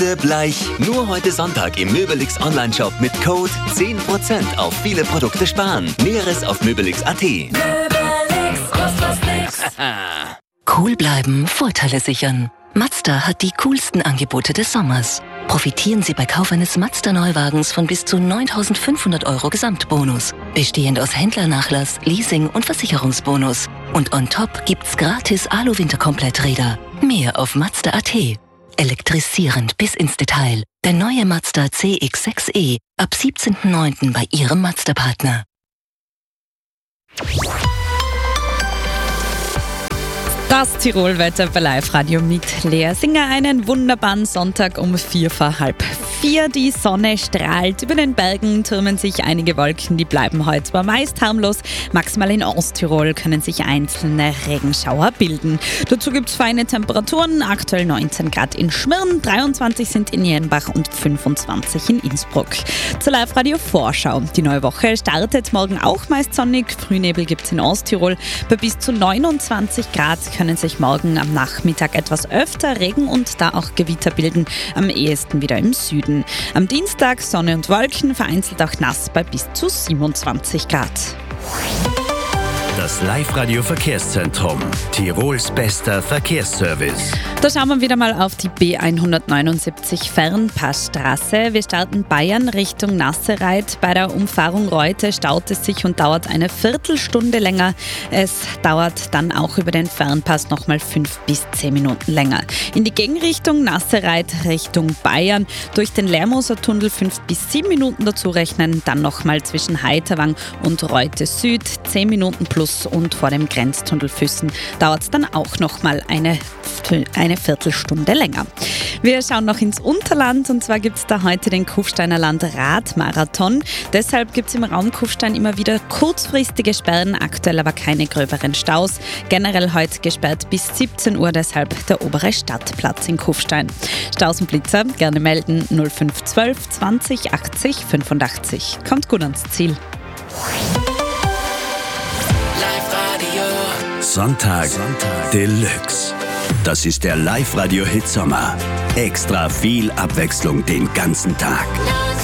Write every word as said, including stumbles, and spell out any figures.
Bleich. Nur heute Sonntag im Möbelix Online-Shop mit Code zehn Prozent auf viele Produkte sparen. Näheres auf möbelix punkt at. Möbelix, kostet was nix. Cool bleiben, Vorteile sichern. Mazda hat die coolsten Angebote des Sommers. Profitieren Sie bei Kauf eines Mazda-Neuwagens von bis zu neuntausendfünfhundert Euro Gesamtbonus. Bestehend aus Händlernachlass, Leasing und Versicherungsbonus. Und on top gibt's gratis Alu-Winterkompletträder. Mehr auf Mazda punkt at. Elektrisierend bis ins Detail. Der neue Mazda C X sechs E ab siebzehnten neunten bei Ihrem Mazda-Partner. Das Tirolwetter bei Live-Radio mit Lea Singer. Einen wunderbaren Sonntag um vier vor halb vier. Die Sonne strahlt. Über den Bergen türmen sich einige Wolken, die bleiben heute zwar meist harmlos. Maximal in Osttirol können sich einzelne Regenschauer bilden. Dazu gibt es feine Temperaturen. Aktuell neunzehn Grad in Schmirn, dreiundzwanzig sind in Jenbach und fünfundzwanzig in Innsbruck. Zur Live-Radio-Vorschau. Die neue Woche startet morgen auch meist sonnig. Frühnebel gibt es in Osttirol. Bei bis zu neunundzwanzig Grad können sich morgen am Nachmittag etwas öfter Regen und da auch Gewitter bilden, am ehesten wieder im Süden. Am Dienstag Sonne und Wolken, vereinzelt auch nass bei bis zu siebenundzwanzig Grad. Das Live-Radio Verkehrszentrum, Tirols bester Verkehrsservice. Da schauen wir wieder mal auf die B hundertneunundsiebzig Fernpassstraße. Wir starten Bayern Richtung Nassereit. Bei der Umfahrung Reute staut es sich und dauert eine Viertelstunde länger. Es dauert dann auch über den Fernpass nochmal fünf bis zehn Minuten länger. In die Gegenrichtung Nassereit Richtung Bayern. Durch den Lermoser-Tunnel fünf bis sieben Minuten dazu rechnen. Dann nochmal zwischen Heiterwang und Reute Süd zehn Minuten plus. Und vor dem Grenztunnel Füssen dauert es dann auch nochmal eine, eine Viertelstunde länger. Wir schauen noch ins Unterland und zwar gibt es da heute den Kufsteiner Land Radmarathon. Deshalb gibt es im Raum Kufstein immer wieder kurzfristige Sperren, aktuell aber keine gröberen Staus. Generell heute gesperrt bis siebzehn Uhr, deshalb der obere Stadtplatz in Kufstein. Staus und Blitzer gerne melden null fünf eins zwei zwanzig achtzig fünfundachtzig. Kommt gut ans Ziel. Sonntag, Sonntag Deluxe. Das ist der Live-Radio-Hit Sommer. Extra viel Abwechslung den ganzen Tag.